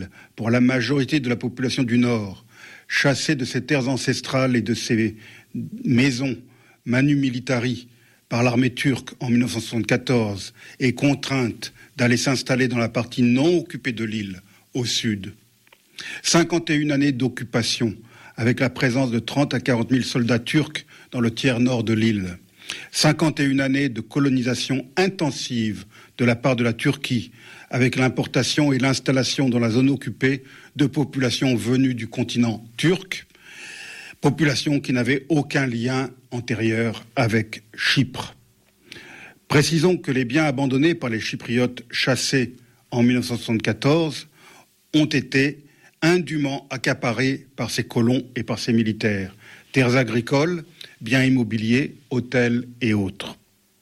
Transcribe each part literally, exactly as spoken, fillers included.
l'île pour la majorité de la population du Nord, chassée de ses terres ancestrales et de ses maisons manu militari par l'armée turque en mille neuf cent soixante-quatorze et contrainte d'aller s'installer dans la partie non occupée de l'île, au sud. cinquante et une années d'occupation, avec la présence de trente à quarante mille soldats turcs dans le tiers nord de l'île. cinquante et une années de colonisation intensive de la part de la Turquie, avec l'importation et l'installation dans la zone occupée de populations venues du continent turc, populations qui n'avaient aucun lien antérieur avec Chypre. Précisons que les biens abandonnés par les Chypriotes chassés en mille neuf cent soixante-quatorze ont été indûment accaparés par ces colons et par ces militaires. Terres agricoles, biens immobiliers, hôtels et autres.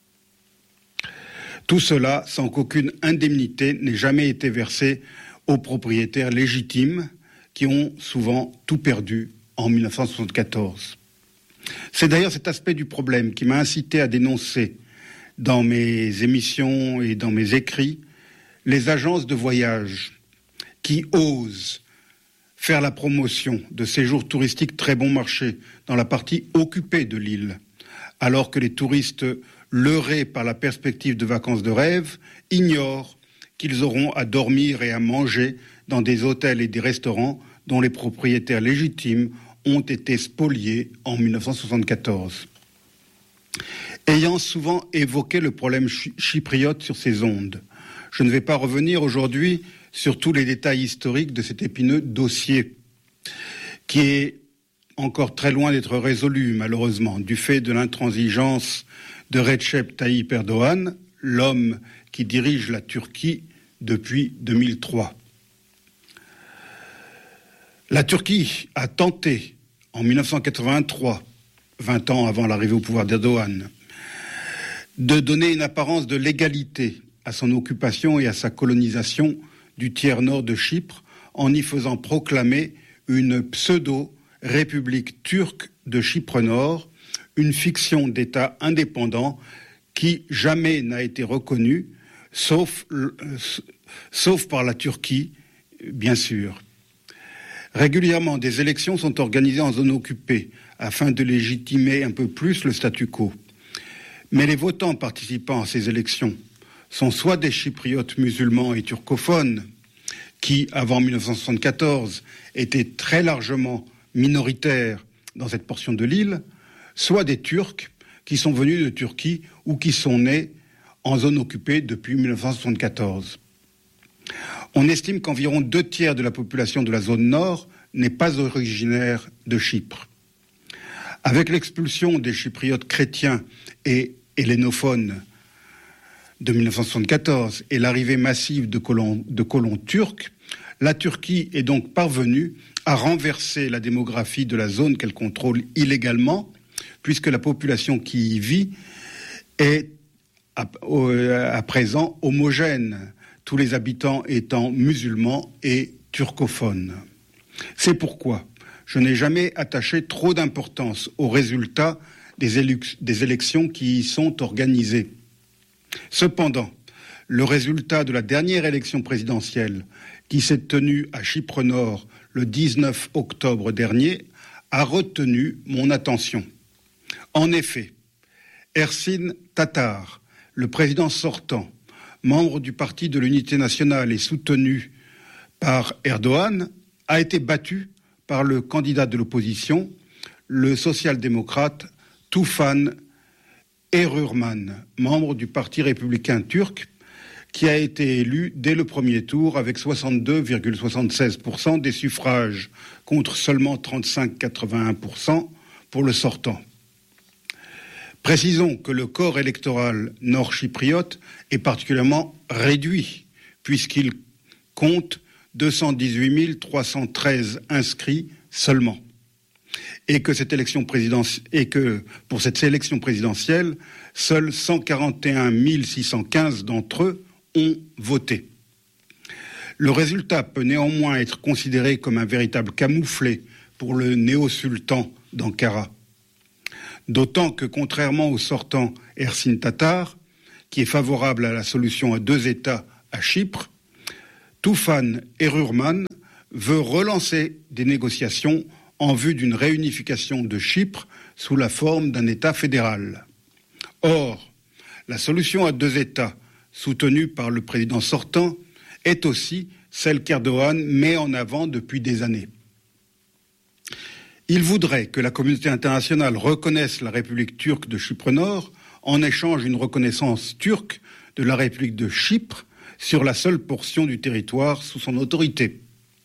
Tout cela sans qu'aucune indemnité n'ait jamais été versée aux propriétaires légitimes qui ont souvent tout perdu en mille neuf cent soixante-quatorze. C'est d'ailleurs cet aspect du problème qui m'a incité à dénoncer dans mes émissions et dans mes écrits les agences de voyage qui osent faire la promotion de séjours touristiques très bon marché dans la partie occupée de l'île, alors que les touristes leurrés par la perspective de vacances de rêve ignorent qu'ils auront à dormir et à manger dans des hôtels et des restaurants dont les propriétaires légitimes ont été spoliés en mille neuf cent soixante-quatorze. Ayant souvent évoqué le problème ch- chypriote sur ces ondes, je ne vais pas revenir aujourd'hui sur tous les détails historiques de cet épineux dossier, qui est encore très loin d'être résolu, malheureusement, du fait de l'intransigeance de Recep Tayyip Erdogan, l'homme qui dirige la Turquie depuis deux mille trois. La Turquie a tenté, en mille neuf cent quatre-vingt-trois, vingt ans avant l'arrivée au pouvoir d'Erdogan, de donner une apparence de légalité à son occupation et à sa colonisation du tiers nord de Chypre, en y faisant proclamer une pseudo-république turque de Chypre Nord, une fiction d'État indépendant qui jamais n'a été reconnue, sauf, euh, sauf par la Turquie, bien sûr. Régulièrement, des élections sont organisées en zone occupée afin de légitimer un peu plus le statu quo. Mais les votants participant à ces élections sont soit des Chypriotes musulmans et turcophones, qui, avant mille neuf cent soixante-quatorze, étaient très largement minoritaires dans cette portion de l'île, soit des Turcs qui sont venus de Turquie ou qui sont nés en zone occupée depuis mille neuf cent soixante-quatorze. On estime qu'environ deux tiers de la population de la zone nord n'est pas originaire de Chypre. Avec l'expulsion des Chypriotes chrétiens et hellénophones de mille neuf cent soixante-quatorze et l'arrivée massive de colons, de colons turcs, la Turquie est donc parvenue à renverser la démographie de la zone qu'elle contrôle illégalement, puisque la population qui y vit est à, à présent homogène, tous les habitants étant musulmans et turcophones. C'est pourquoi je n'ai jamais attaché trop d'importance aux résultats des, élu- des élections qui y sont organisées. Cependant, le résultat de la dernière élection présidentielle qui s'est tenue à Chypre Nord le dix-neuf octobre dernier a retenu mon attention. En effet, Ersin Tatar, le président sortant, membre du Parti de l'Unité nationale et soutenu par Erdogan, a été battu par le candidat de l'opposition, le social-démocrate Tufan Erurman, membre du Parti républicain turc, qui a été élu dès le premier tour avec soixante-deux virgule soixante-seize pour cent des suffrages, contre seulement trente-cinq virgule quatre-vingt-un pour cent pour le sortant. Précisons que le corps électoral nord-chypriote est particulièrement réduit, puisqu'il compte deux cent dix-huit mille trois cent treize inscrits seulement. Et que cette élection présidentielle, et que pour cette élection présidentielle, seuls cent quarante et un mille six cent quinze d'entre eux ont voté. Le résultat peut néanmoins être considéré comme un véritable camouflet pour le néo-sultan d'Ankara. D'autant que, contrairement au sortant Ersin Tatar, qui est favorable à la solution à deux États à Chypre, Tufan Erurman veut relancer des négociations en vue d'une réunification de Chypre sous la forme d'un État fédéral. Or, la solution à deux États, soutenue par le président sortant, est aussi celle qu'Erdogan met en avant depuis des années. Il voudrait que la communauté internationale reconnaisse la République turque de Chypre Nord en échange d'une reconnaissance turque de la République de Chypre sur la seule portion du territoire sous son autorité.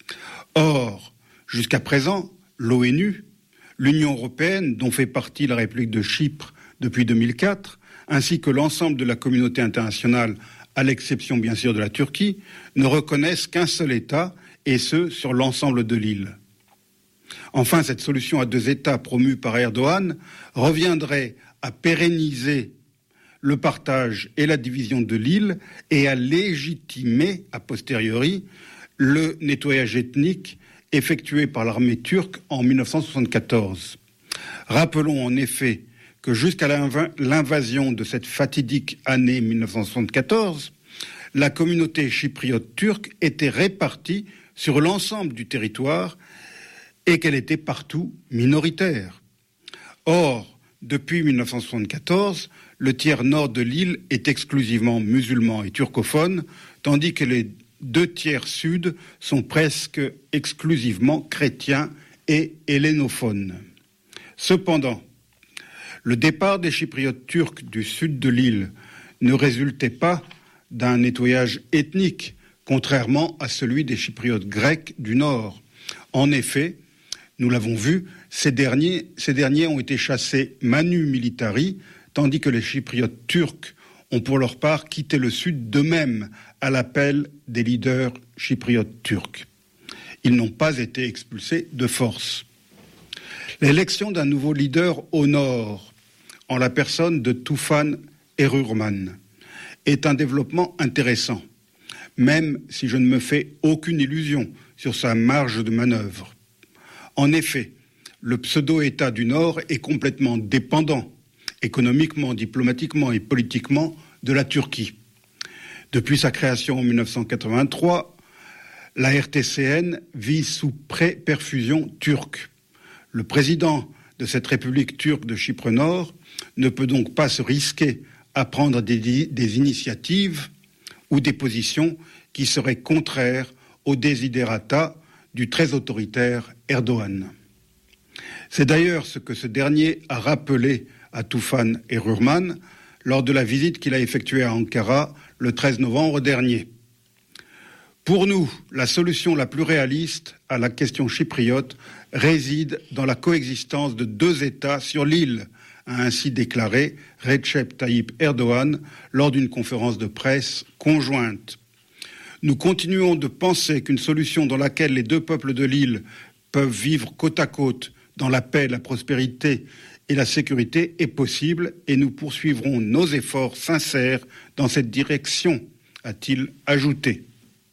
Or, jusqu'à présent, l'ONU, l'Union européenne, dont fait partie la République de Chypre depuis deux mille quatre, ainsi que l'ensemble de la communauté internationale, à l'exception bien sûr de la Turquie, ne reconnaissent qu'un seul État, et ce, sur l'ensemble de l'île. Enfin, cette solution à deux États promue par Erdogan reviendrait à pérenniser le partage et la division de l'île et à légitimer, a posteriori, le nettoyage ethnique effectué par l'armée turque en mille neuf cent soixante-quatorze. Rappelons en effet que jusqu'à l'invasion de cette fatidique année mille neuf cent soixante-quatorze, la communauté chypriote turque était répartie sur l'ensemble du territoire et qu'elle était partout minoritaire. Or, depuis mille neuf cent soixante-quatorze, le tiers nord de l'île est exclusivement musulman et turcophone, tandis que les deux tiers sud sont presque exclusivement chrétiens et hellénophones. Cependant, le départ des Chypriotes turcs du sud de l'île ne résultait pas d'un nettoyage ethnique, contrairement à celui des Chypriotes grecs du nord. En effet, nous l'avons vu, ces derniers, ces derniers ont été chassés manu militari, tandis que les Chypriotes turcs ont pour leur part quitté le sud d'eux-mêmes à l'appel des leaders chypriotes turcs. Ils n'ont pas été expulsés de force. L'élection d'un nouveau leader au nord, en la personne de Tufan Erurman, est un développement intéressant, même si je ne me fais aucune illusion sur sa marge de manœuvre. En effet, le pseudo-État du Nord est complètement dépendant, économiquement, diplomatiquement et politiquement, de la Turquie. Depuis sa création en mille neuf cent quatre-vingt-trois, la R T C N vit sous pré-perfusion turque. Le président de cette République turque de Chypre Nord ne peut donc pas se risquer à prendre des, des initiatives ou des positions qui seraient contraires aux desiderata du très autoritaire Erdogan. C'est d'ailleurs ce que ce dernier a rappelé à Tufan Erurman lors de la visite qu'il a effectuée à Ankara le treize novembre dernier. Pour nous, la solution la plus réaliste à la question chypriote réside dans la coexistence de deux États sur l'île, a ainsi déclaré Recep Tayyip Erdogan lors d'une conférence de presse conjointe. Nous continuons de penser qu'une solution dans laquelle les deux peuples de l'île peuvent vivre côte à côte dans la paix, la prospérité et la sécurité est possible et nous poursuivrons nos efforts sincères dans cette direction, a-t-il ajouté.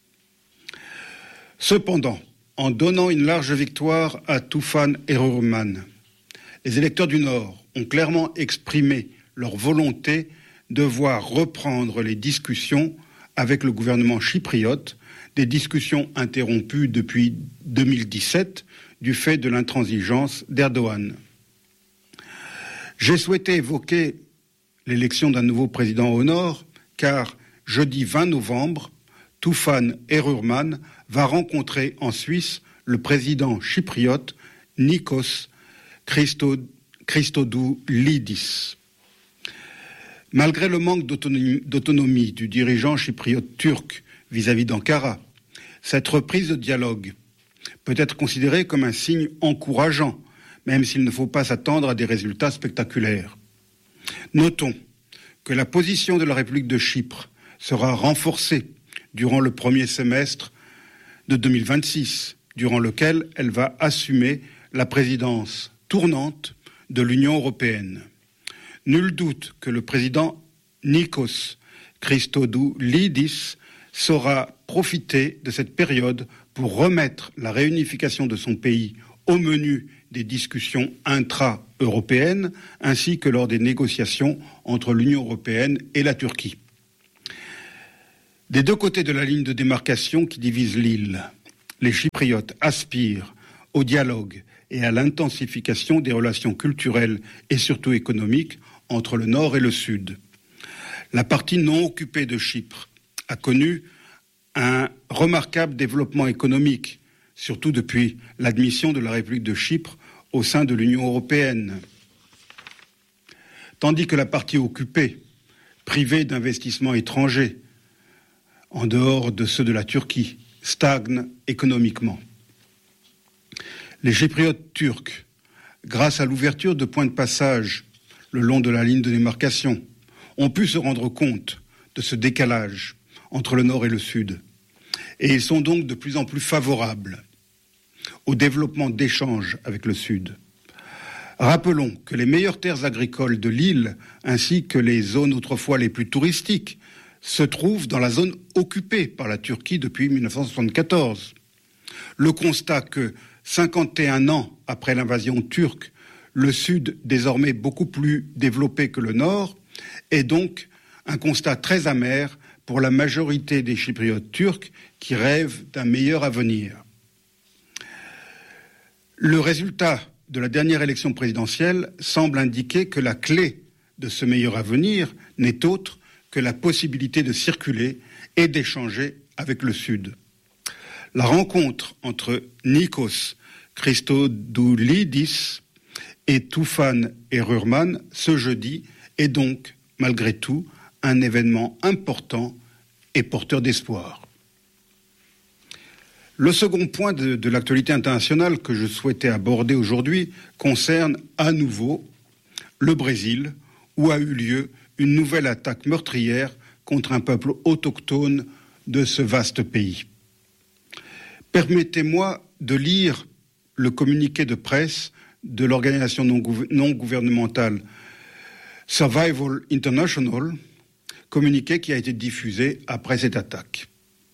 Cependant, en donnant une large victoire à Tufan Erurman, les électeurs du Nord ont clairement exprimé leur volonté de voir reprendre les discussions avec le gouvernement chypriote, des discussions interrompues depuis deux mille dix-sept du fait de l'intransigeance d'Erdogan. J'ai souhaité évoquer l'élection d'un nouveau président au Nord, car jeudi vingt novembre, Tufan Erurman va rencontrer en Suisse le président chypriote Nikos Christodoulidis. Malgré le manque d'autonomie, d'autonomie du dirigeant chypriote turc vis-à-vis d'Ankara, cette reprise de dialogue peut être considérée comme un signe encourageant, même s'il ne faut pas s'attendre à des résultats spectaculaires. Notons que la position de la République de Chypre sera renforcée durant le premier semestre de deux mille vingt-six, durant lequel elle va assumer la présidence tournante de l'Union européenne. Nul doute que le président Nikos Christodoulidis saura profiter de cette période pour remettre la réunification de son pays au menu des discussions intra-européennes ainsi que lors des négociations entre l'Union européenne et la Turquie. Des deux côtés de la ligne de démarcation qui divise l'île, les Chypriotes aspirent au dialogue et à l'intensification des relations culturelles et surtout économiques entre le Nord et le Sud. La partie non occupée de Chypre a connu un remarquable développement économique, surtout depuis l'admission de la République de Chypre au sein de l'Union européenne. Tandis que la partie occupée, privée d'investissements étrangers, en dehors de ceux de la Turquie, stagne économiquement. Les Chypriotes turcs, grâce à l'ouverture de points de passage le long de la ligne de démarcation, ont pu se rendre compte de ce décalage entre le Nord et le Sud. Et ils sont donc de plus en plus favorables au développement d'échanges avec le Sud. Rappelons que les meilleures terres agricoles de l'île, ainsi que les zones autrefois les plus touristiques, se trouvent dans la zone occupée par la Turquie depuis mille neuf cent soixante-quatorze. Le constat que, cinquante et un ans après l'invasion turque, le Sud, désormais beaucoup plus développé que le Nord, est donc un constat très amer pour la majorité des Chypriotes turcs qui rêvent d'un meilleur avenir. Le résultat de la dernière élection présidentielle semble indiquer que la clé de ce meilleur avenir n'est autre que la possibilité de circuler et d'échanger avec le Sud. La rencontre entre Nikos Christodoulidis et Tufan Erurman ce jeudi est donc, malgré tout, un événement important et porteur d'espoir. Le second point de, de l'actualité internationale que je souhaitais aborder aujourd'hui concerne à nouveau le Brésil, où a eu lieu une nouvelle attaque meurtrière contre un peuple autochtone de ce vaste pays. Permettez-moi de lire le communiqué de presse de l'organisation non, gouver- non gouvernementale Survival International, communiqué qui a été diffusé après cette attaque.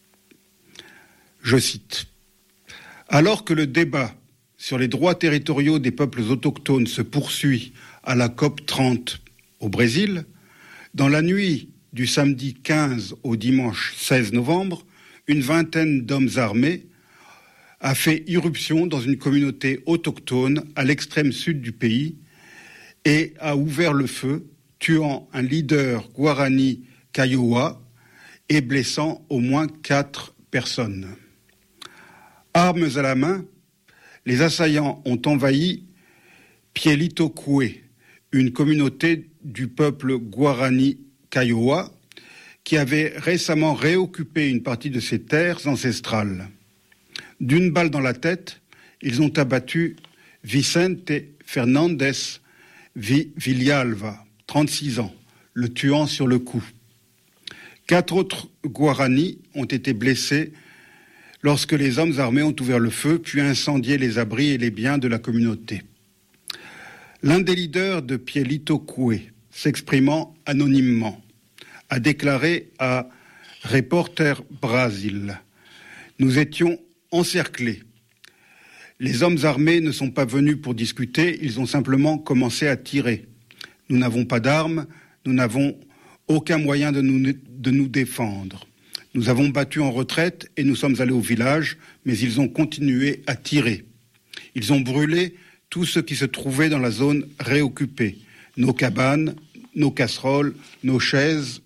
Je cite. « Alors que le débat sur les droits territoriaux des peuples autochtones se poursuit à la COP trente au Brésil, dans la nuit du samedi quinze au dimanche seize novembre, une vingtaine d'hommes armés a fait irruption dans une communauté autochtone à l'extrême sud du pays et a ouvert le feu, tuant un leader Guarani Kaiowá et blessant au moins quatre personnes. Armes à la main, les assaillants ont envahi Pielitokoué, une communauté du peuple Guarani Kaiowá qui avait récemment réoccupé une partie de ses terres ancestrales. D'une balle dans la tête, ils ont abattu Vicente Fernandez Villalva, trente-six ans, le tuant sur le coup. Quatre autres Guarani ont été blessés lorsque les hommes armés ont ouvert le feu puis incendié les abris et les biens de la communauté. L'un des leaders de Pielitokoué, s'exprimant anonymement, a déclaré à Reporter Brasil « Nous étions encerclés. Les hommes armés ne sont pas venus pour discuter, ils ont simplement commencé à tirer. Nous n'avons pas d'armes, nous n'avons aucun moyen de nous, de nous défendre. Nous avons battu en retraite et nous sommes allés au village, mais ils ont continué à tirer. Ils ont brûlé tout ce qui se trouvait dans la zone réoccupée, nos cabanes, nos casseroles, nos chaises.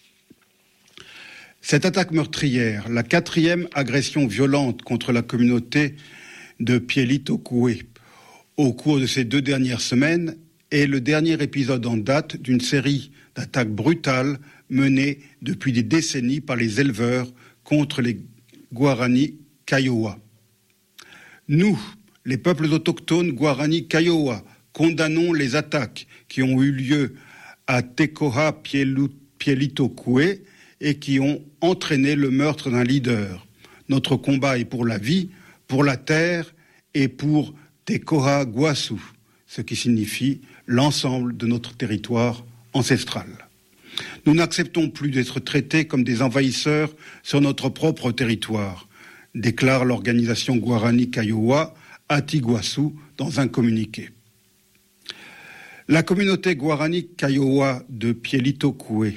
Cette attaque meurtrière, la quatrième agression violente contre la communauté de Pielitokoué au cours de ces deux dernières semaines, est le dernier épisode en date d'une série d'attaques brutales menées depuis des décennies par les éleveurs contre les Guarani Kaiowá. Nous, les peuples autochtones Guarani Kaiowá, condamnons les attaques qui ont eu lieu à Tekoha Pielitokoué et qui ont entraîné le meurtre d'un leader. Notre combat est pour la vie, pour la terre et pour Tekoha Guasu, ce qui signifie l'ensemble de notre territoire ancestral. Nous n'acceptons plus d'être traités comme des envahisseurs sur notre propre territoire, déclare l'organisation Guarani Kaiowá Atiguaçu dans un communiqué. La communauté Guarani Kaiowá de Pielitokoué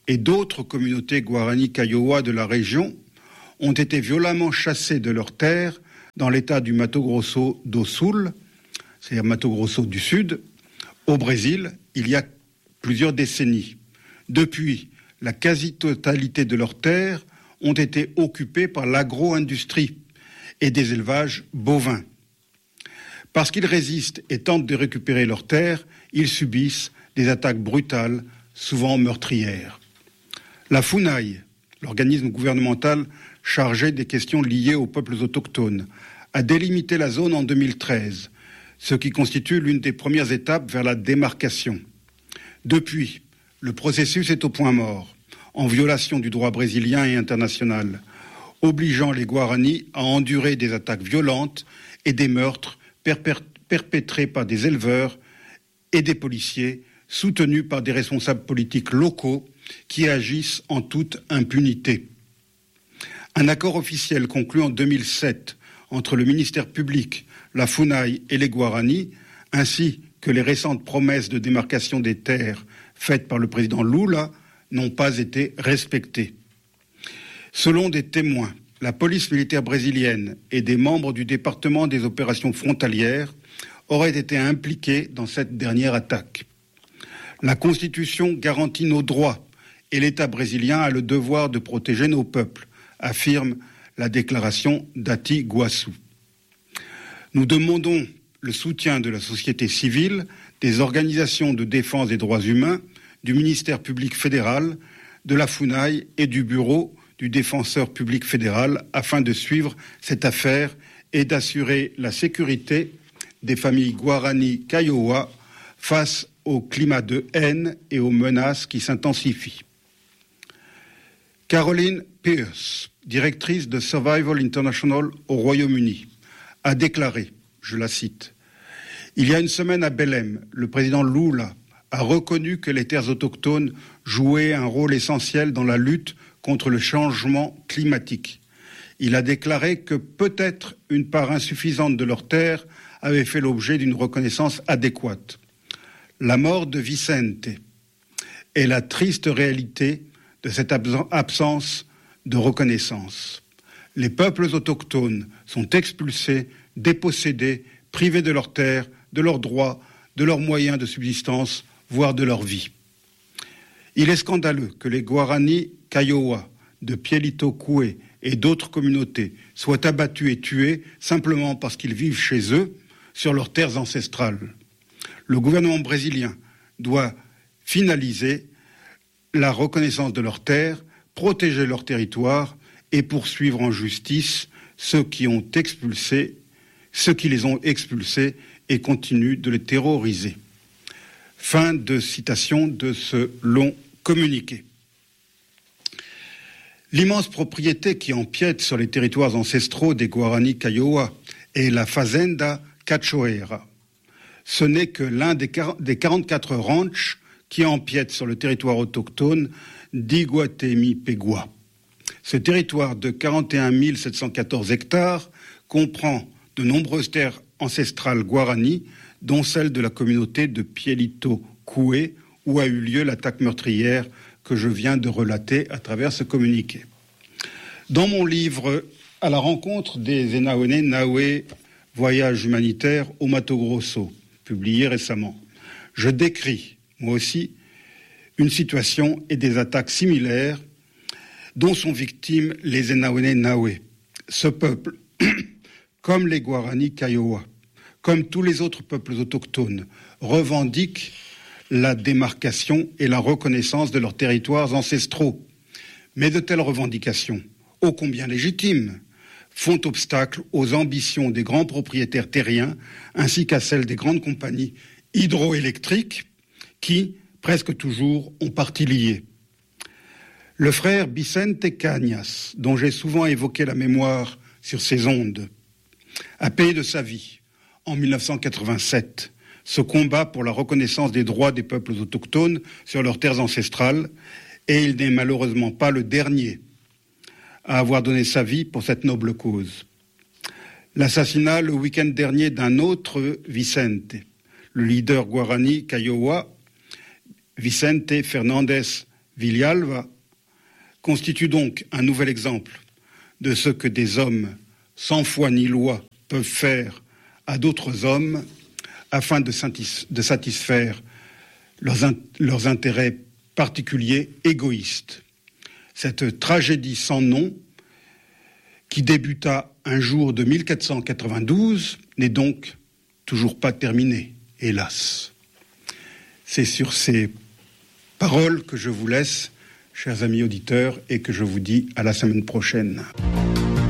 et d'autres communautés Guarani Kiowa de la région ont été violemment chassés de leurs terres dans l'état du Mato Grosso do Sul, c'est-à-dire Mato Grosso du Sud, au Brésil, il y a plusieurs décennies. Depuis, la quasi-totalité de leurs terres ont été occupées par l'agro-industrie et des élevages bovins. Parce qu'ils résistent et tentent de récupérer leurs terres, ils subissent des attaques brutales, souvent meurtrières. La FUNAI, l'organisme gouvernemental chargé des questions liées aux peuples autochtones, a délimité la zone en deux mille treize, ce qui constitue l'une des premières étapes vers la démarcation. Depuis, le processus est au point mort, en violation du droit brésilien et international, obligeant les Guarani à endurer des attaques violentes et des meurtres perpétrés par des éleveurs et des policiers soutenus par des responsables politiques locaux qui agissent en toute impunité. Un accord officiel conclu en deux mille sept entre le ministère public, la FUNAI et les Guarani, ainsi que les récentes promesses de démarcation des terres faites par le président Lula, n'ont pas été respectées. Selon des témoins, la police militaire brésilienne et des membres du département des opérations frontalières auraient été impliqués dans cette dernière attaque. La Constitution garantit nos droits et l'État brésilien a le devoir de protéger nos peuples, affirme la déclaration d'Ati Guaçu. Nous demandons le soutien de la société civile, des organisations de défense des droits humains, du ministère public fédéral, de la FUNAI et du bureau du défenseur public fédéral afin de suivre cette affaire et d'assurer la sécurité des familles Guarani Kiowa face au climat de haine et aux menaces qui s'intensifient. Caroline Pierce, directrice de Survival International au Royaume-Uni, a déclaré, je la cite, « Il y a une semaine à Belém, le président Lula a reconnu que les terres autochtones jouaient un rôle essentiel dans la lutte contre le changement climatique. Il a déclaré que peut-être une part insuffisante de leurs terres avait fait l'objet d'une reconnaissance adéquate. La mort de Vicente est la triste réalité de cette absence de reconnaissance. Les peuples autochtones sont expulsés, dépossédés, privés de leurs terres, de leurs droits, de leurs moyens de subsistance, voire de leur vie. Il est scandaleux que les Guarani Kiowa de Pielito Coué et d'autres communautés soient abattus et tués simplement parce qu'ils vivent chez eux, sur leurs terres ancestrales. Le gouvernement brésilien doit finaliser la reconnaissance de leurs terres, protéger leurs territoires et poursuivre en justice ceux qui ont expulsé, ceux qui les ont expulsés et continuent de les terroriser. Fin de citation de ce long communiqué. L'immense propriété qui empiète sur les territoires ancestraux des Guarani Kiowa est la Fazenda Cachoeira. Ce n'est que l'un des quarante-quatre ranchs qui empiètent sur le territoire autochtone d'Iguatemi-Pegua. Ce territoire de quarante et un mille sept cent quatorze hectares comprend de nombreuses terres ancestrales guarani, dont celle de la communauté de Pielito Coué, où a eu lieu l'attaque meurtrière que je viens de relater à travers ce communiqué. Dans mon livre « À la rencontre des Enaoné Nawe, voyage humanitaire au Mato Grosso », publié récemment, je décris, moi aussi, une situation et des attaques similaires dont sont victimes les Enaoné Nawe. Ce peuple, comme les Guarani Kiowa, comme tous les autres peuples autochtones, revendiquent la démarcation et la reconnaissance de leurs territoires ancestraux. Mais de telles revendications, ô combien légitimes, font obstacle aux ambitions des grands propriétaires terriens ainsi qu'à celles des grandes compagnies hydroélectriques qui, presque toujours, ont partie liée. Le frère Vicente Cañas, dont j'ai souvent évoqué la mémoire sur ces ondes, a payé de sa vie, en mille neuf cent quatre-vingt-sept, ce combat pour la reconnaissance des droits des peuples autochtones sur leurs terres ancestrales, et il n'est malheureusement pas le dernier à avoir donné sa vie pour cette noble cause. L'assassinat le week-end dernier d'un autre Vicente, le leader Guarani Kiowa, Vicente Fernandez Villalba constitue donc un nouvel exemple de ce que des hommes sans foi ni loi peuvent faire à d'autres hommes afin de, satis- de satisfaire leurs, in- leurs intérêts particuliers égoïstes. Cette tragédie sans nom, qui débuta un jour de mille quatre cent quatre-vingt-douze, n'est donc toujours pas terminée, hélas. C'est sur ces paroles que je vous laisse, chers amis auditeurs, et que je vous dis à la semaine prochaine.